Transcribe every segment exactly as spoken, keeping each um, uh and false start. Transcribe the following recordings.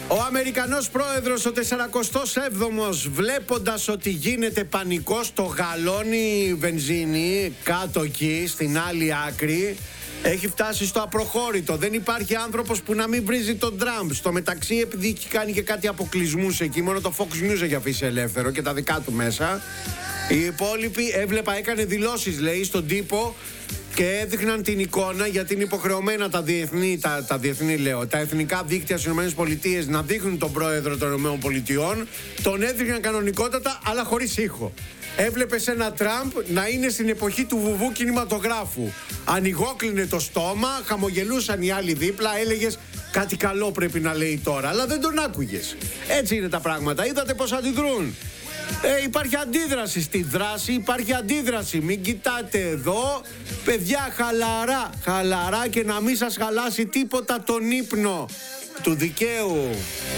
Ο Αμερικανός πρόεδρος, ο σαρανταεπτός έβδομος, βλέποντας ότι γίνεται πανικός στο γαλόνι βενζίνη κάτω εκεί στην άλλη άκρη, έχει φτάσει στο απροχώρητο. Δεν υπάρχει άνθρωπος που να μην βρίζει τον Τραμπ. Στο μεταξύ, επειδή έχει κάνει και κάτι αποκλεισμούς εκεί, μόνο το Fox News έχει αφήσει ελεύθερο και τα δικά του μέσα. Οι υπόλοιποι, έβλεπα, έκανε δηλώσεις, λέει, στον τύπο και έδειχναν την εικόνα, γιατί είναι υποχρεωμένα τα διεθνή, τα, τα διεθνή λέω, τα εθνικά δίκτυα στις ΗΠΑ να δείχνουν τον πρόεδρο των ΗΠΑ. Τον έδειχναν κανονικότατα, αλλά χωρίς ήχο. Έβλεπες ένα Τραμπ να είναι στην εποχή του βουβού κινηματογράφου. Ανοιγόκλεινε το στόμα, χαμογελούσαν οι άλλοι δίπλα, έλεγες κάτι καλό πρέπει να λέει τώρα, αλλά δεν τον άκουγες. Έτσι είναι τα πράγματα. Είδατε πώς αντιδρούν. Ε, υπάρχει αντίδραση στη δράση, υπάρχει αντίδραση. Μην κοιτάτε εδώ. Παιδιά, χαλαρά, χαλαρά και να μην σας χαλάσει τίποτα τον ύπνο του δικαίου.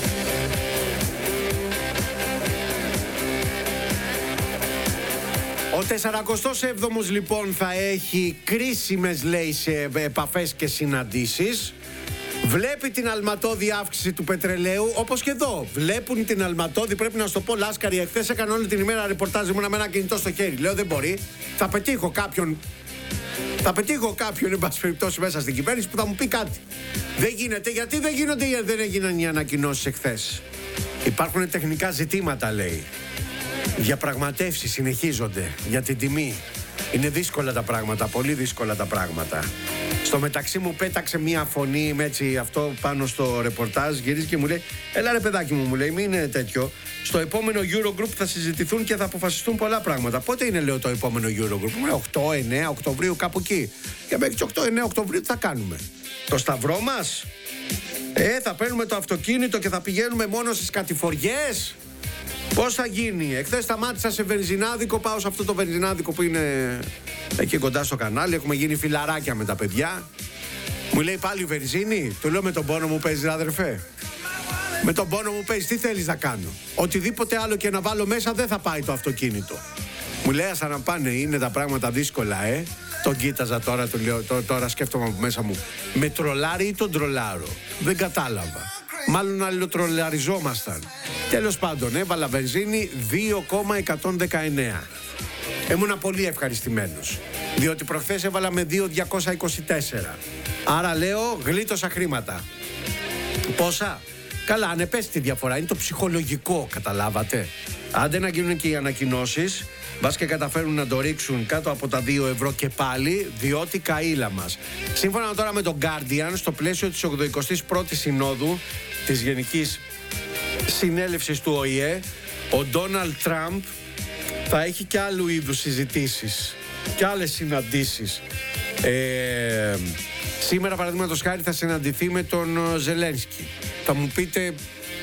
Ο σαρανταεπτός έβδομος λοιπόν θα έχει κρίσιμες, λέει, σε επαφές και συναντήσεις. Βλέπει την αλματώδη αύξηση του πετρελαίου, όπως και εδώ. Βλέπουν την αλματώδη, πρέπει να σου το πω, Λάσκαρη. Εχθές έκανα όλη την ημέρα ρεπορτάζ, ήμουνα με ένα κινητό στο χέρι. Λέω δεν μπορεί. Θα πετύχω κάποιον. Θα πετύχω κάποιον, εν πάση περιπτώσει, μέσα στην κυβέρνηση που θα μου πει κάτι. Δεν γίνεται. Γιατί δεν γίνονται, δεν έγιναν οι ανακοινώσεις εχθές. Υπάρχουν τεχνικά ζητήματα, λέει. Διαπραγματεύσεις συνεχίζονται για την τιμή. Είναι δύσκολα τα πράγματα, πολύ δύσκολα τα πράγματα. Στο μεταξύ μου πέταξε μια φωνή με έτσι αυτό πάνω στο ρεπορτάζ, γυρίζει και μου λέει έλα ρε παιδάκι μου, μου λέει, μην είναι τέτοιο. Στο επόμενο Eurogroup θα συζητηθούν και θα αποφασιστούν πολλά πράγματα. Πότε είναι, λέω, το επόμενο Eurogroup? Μου λέει οκτώ εννέα Οκτωβρίου, κάπου εκεί. Και μέχρι τις οκτώ εννέα Οκτωβρίου τι θα κάνουμε? Το σταυρό μας? Ε, θα παίρνουμε το αυτοκίνητο και θα πηγαίνουμε μόνο στις κατηφοριές? Πώς θα γίνει? Εχθές σταμάτησα σε βενζινάδικο, πάω σε αυτό το βενζινάδικο που είναι εκεί κοντά στο κανάλι. Έχουμε γίνει φιλαράκια με τα παιδιά. Μου λέει πάλι βενζίνη? Του λέω με τον πόνο μου παίζει, αδερφέ. Με τον πόνο μου παίζει, τι θέλεις να κάνω? Οτιδήποτε άλλο και να βάλω μέσα δεν θα πάει το αυτοκίνητο. Μου λέει ας αναπάνε, είναι τα πράγματα δύσκολα, ε. Τον κοίταζα τώρα, του λέω, τώρα σκέφτομαι από μέσα μου. Με τρολάρι ή τον τρολάρο? Δεν κατάλαβα. Μάλλον αλληλοτρολαριζόμασταν. Τέλος πάντων, έβαλα βενζίνη δύο κόμμα εκατόν δεκαεννέα. Ήμουνα πολύ ευχαριστημένος, διότι προχθές έβαλα με δύο χιλιάδες διακόσια είκοσι τέσσερα. Άρα λέω γλίτωσα χρήματα. Πόσα? Καλά, ανεπέσει τη διαφορά. Είναι το ψυχολογικό, καταλάβατε. Άντε να γίνουν και οι ανακοινώσεις, μπας και καταφέρουν να το ρίξουν κάτω από τα δύο ευρώ και πάλι, διότι καήλα μας. Σύμφωνα τώρα με τον Guardian, στο πλαίσιο της ογδοηκοστής πρώτης Συνόδου της Γενικής Συνέλευσης του Ο Η Ε, ο Ντόναλντ Τραμπ θα έχει και άλλου είδους συζητήσεις και άλλες συναντήσεις. Ε, σήμερα, παραδείγματος χάρη, θα συναντηθεί με τον Ζελένσκι. Θα μου πείτε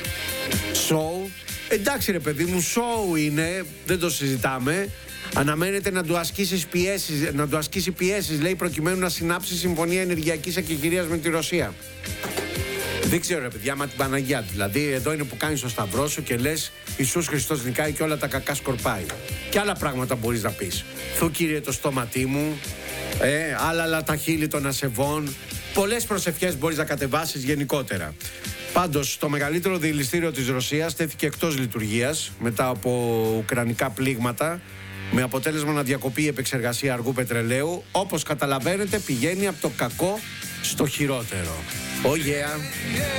show. Εντάξει ρε παιδί μου, show είναι, δεν το συζητάμε. Αναμένεται να του ασκήσει πιέσεις, να του ασκήσει πιέσεις, λέει, προκειμένου να συνάψει συμφωνία ενεργειακής ακικηρίας με τη Ρωσία. Δεν ξέρω ρε παιδιά, μα την Παναγιά. Δηλαδή εδώ είναι που κάνεις το σταυρό σου και λες Ιησούς Χριστός νικάει και όλα τα κακά σκορπάει. Και άλλα πράγματα μπορείς να πεις. Θου Κύριε το στόματί μου, ε, άλλα τα χείλη των ασεβών. Πολλές προσευχές μπορείς να κατεβάσεις γενικότερα. Πάντως, το μεγαλύτερο διελιστήριο της Ρωσίας τέθηκε εκτός λειτουργίας μετά από ουκρανικά πλήγματα, με αποτέλεσμα να διακοπεί η επεξεργασία αργού πετρελαίου. Όπως καταλαβαίνετε, πηγαίνει από το κακό στο χειρότερο. Oh yeah.